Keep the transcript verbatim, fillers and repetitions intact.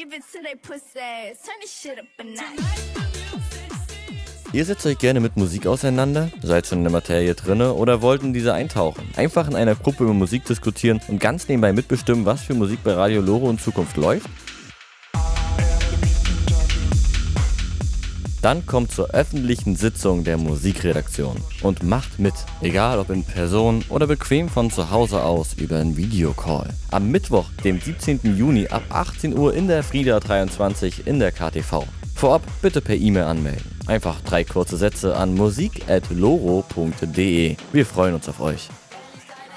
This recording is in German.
Ihr setzt euch gerne mit Musik auseinander, seid schon in der Materie drinne oder wollt in diese eintauchen. Einfach in einer Gruppe über Musik diskutieren und ganz nebenbei mitbestimmen, was für Musik bei Radio Loro in Zukunft läuft? Dann kommt zur öffentlichen Sitzung der Musikredaktion und macht mit, egal ob in Person oder bequem von zu Hause aus über einen Videocall. Am Mittwoch, dem siebzehnten Juni ab achtzehn Uhr in der Frida dreiundzwanzig in der K T V. Vorab bitte per E-Mail anmelden. Einfach drei kurze Sätze an musik at loro punkt de. Wir freuen uns auf euch.